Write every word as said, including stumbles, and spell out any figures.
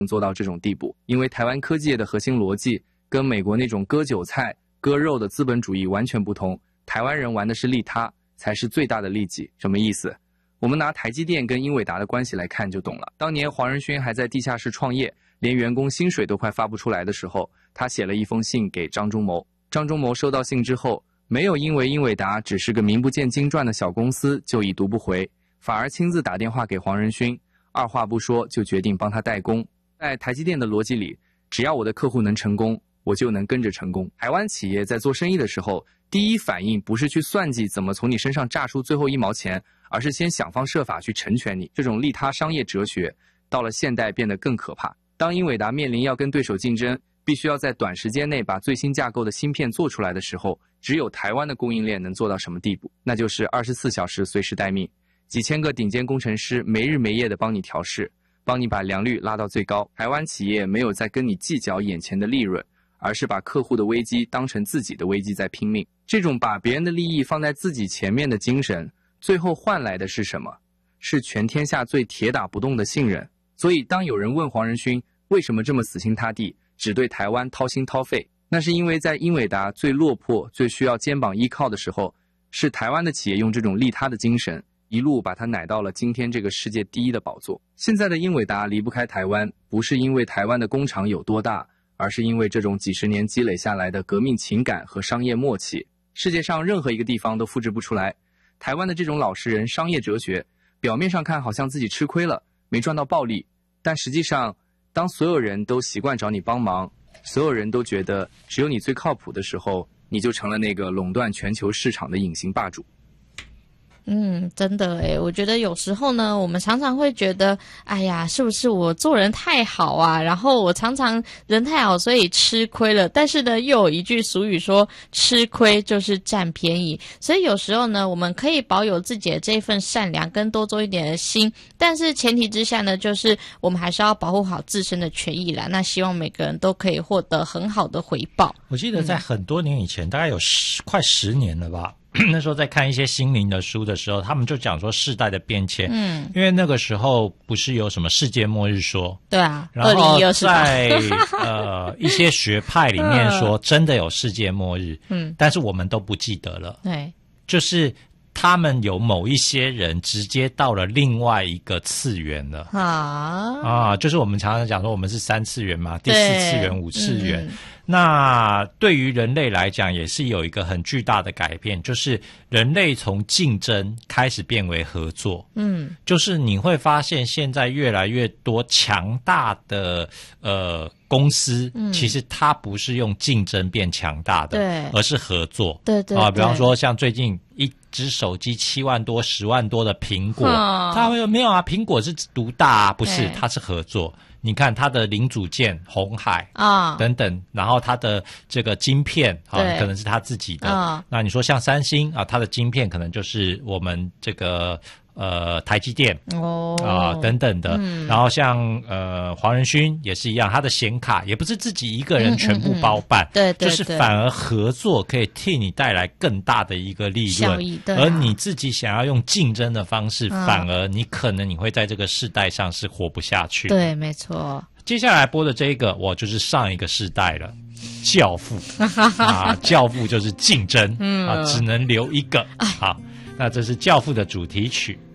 能做到这种地步，因为台湾科技业的核心逻辑跟美国那种割韭菜、割肉的资本主义完全不同。台湾人玩的是利他，才是最大的利己。什么意思？我们拿台积电跟英伟达的关系来看就懂了。当年黄仁勋还在地下室创业，连员工薪水都快发不出来的时候，他写了一封信给张忠谋。张忠谋收到信之后，没有因为英伟达只是个名不见经传的小公司就已读不回，反而亲自打电话给黄仁勋，二话不说就决定帮他代工。在台积电的逻辑里，只要我的客户能成功，我就能跟着成功。台湾企业在做生意的时候，第一反应不是去算计怎么从你身上榨出最后一毛钱，而是先想方设法去成全你。这种利他商业哲学到了现代变得更可怕。当英伟达面临要跟对手竞争，必须要在短时间内把最新架构的芯片做出来的时候，只有台湾的供应链能做到什么地步？那就是二十四小时随时待命，几千个顶尖工程师没日没夜的帮你调试，帮你把良率拉到最高。台湾企业没有在跟你计较眼前的利润，而是把客户的危机当成自己的危机在拼命。这种把别人的利益放在自己前面的精神，最后换来的是什么？是全天下最铁打不动的信任。所以当有人问黄仁勋为什么这么死心塌地，只对台湾掏心掏肺，那是因为在英伟达最落魄、最需要肩膀依靠的时候，是台湾的企业用这种利他的精神，一路把它奶到了今天这个世界第一的宝座。现在的英伟达离不开台湾，不是因为台湾的工厂有多大，而是因为这种几十年积累下来的革命情感和商业默契，世界上任何一个地方都复制不出来。台湾的这种老实人商业哲学，表面上看好像自己吃亏了，没赚到暴利，但实际上，当所有人都习惯找你帮忙，所有人都觉得只有你最靠谱的时候，你就成了那个垄断全球市场的隐形霸主。 嗯，真的诶，我觉得有时候呢，我们常常会觉得，哎呀，是不是我做人太好啊？然后我常常人太好，所以吃亏了。但是呢，又有一句俗语说，吃亏就是占便宜。所以有时候呢，我们可以保有自己的这份善良，跟多做一点的心。但是前提之下呢，就是我们还是要保护好自身的权益啦。那希望每个人都可以获得很好的回报。 我记得在很多年以前，嗯、大概有十快十年了吧。那时候在看一些心灵的书的时候，他们就讲说世代的变迁。嗯，因为那个时候不是有什么世界末日说， 对啊， 然后在呃一些学派里面说真的有世界末日，嗯，但是我们都不记得了。对，就是他们有某一些人直接到了另外一个次元了啊啊，就是我们常常讲说我们是三次元嘛，第四次元、五次元。嗯，那对于人类来讲也是有一个很巨大的改变，就是人类从竞争开始变为合作。嗯，就是你会发现现在越来越多强大的呃公司，嗯，其实它不是用竞争变强大的，对，而是合作。对 对, 对啊，比方说像最近一只手机七万多、十万多的苹果，哦，它会没有啊？苹果是独大啊，不是，它是合作。你看它的零组件鸿海啊，哦，等等，然后它的这个晶片啊，可能是它自己的。哦，那你说像三星啊，它的晶片可能就是我们这个呃台积电哦啊等等的。嗯，然后像呃黄仁勋也是一样，他的显卡也不是自己一个人全部包办，嗯嗯嗯，对对对，就是反而合作可以替你带来更大的一个利润，啊，而你自己想要用竞争的方式，嗯，反而你可能你会在这个世代上是活不下去。对，没错。接下来播的这一个，我就是上一个世代了，教父啊，教父就是竞争，嗯，啊，只能留一个。好，那这是教父的主题曲。